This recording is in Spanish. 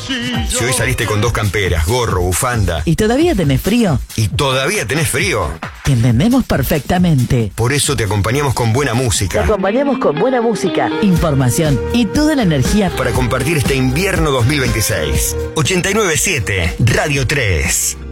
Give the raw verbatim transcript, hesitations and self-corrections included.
Si hoy saliste con dos camperas, gorro, bufanda ¿Y todavía tenés frío? y todavía tenés frío, Te entendemos perfectamente. por eso te acompañamos con buena Te música acompañamos con buena música, información y toda la energía. para compartir este invierno dos mil veintiséis. ochenta y nueve punto siete Radio tres.